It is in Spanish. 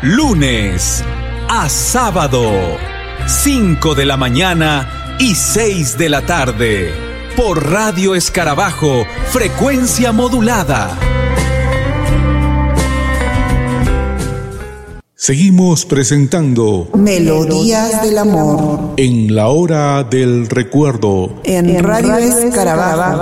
Lunes a sábado, 5 de la mañana y 6 de la tarde, por Radio Escarabajo, frecuencia modulada. Seguimos presentando Melodías del Amor en la hora del recuerdo en Radio Escarabajo.